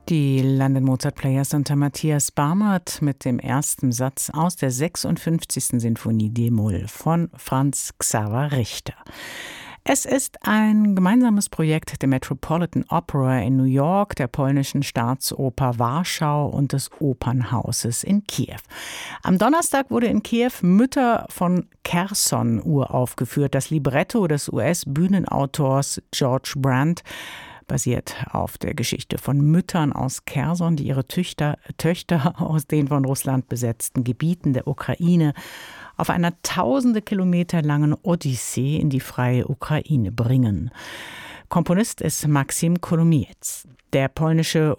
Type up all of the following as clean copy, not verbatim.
Die London Mozart Players unter Matthias Barmert mit dem ersten Satz aus der 56. Sinfonie d-Moll von Franz Xaver Richter. Es ist ein gemeinsames Projekt der Metropolitan Opera in New York, der polnischen Staatsoper Warschau und des Opernhauses in Kiew. Am Donnerstag wurde in Kiew Mütter von Cherson uraufgeführt. Das Libretto des US-Bühnenautors George Brandt basiert auf der Geschichte von Müttern aus Cherson, die ihre Töchter aus den von Russland besetzten Gebieten der Ukraine auf einer tausende Kilometer langen Odyssee in die freie Ukraine bringen. Komponist ist Maxim Kolomiec. Die polnische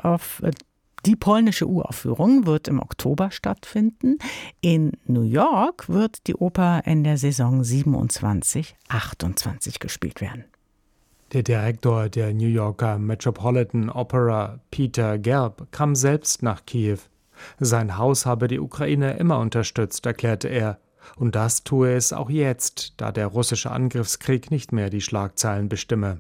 Uraufführung wird im Oktober stattfinden. In New York wird die Oper in der Saison 27/28 gespielt werden. Der Direktor der New Yorker Metropolitan Opera, Peter Gelb, kam selbst nach Kiew. Sein Haus habe die Ukraine immer unterstützt, erklärte er. Und das tue es auch jetzt, da der russische Angriffskrieg nicht mehr die Schlagzeilen bestimme.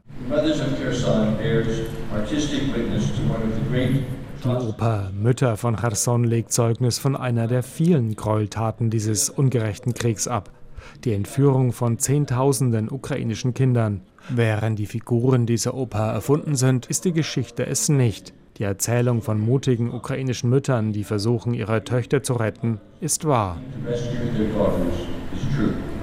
Die Oper Mütter von Cherson legt Zeugnis von einer der vielen Gräueltaten dieses ungerechten Kriegs ab. Die Entführung von Zehntausenden ukrainischen Kindern. Während die Figuren dieser Oper erfunden sind, ist die Geschichte es nicht. Die Erzählung von mutigen ukrainischen Müttern, die versuchen, ihre Töchter zu retten, ist wahr.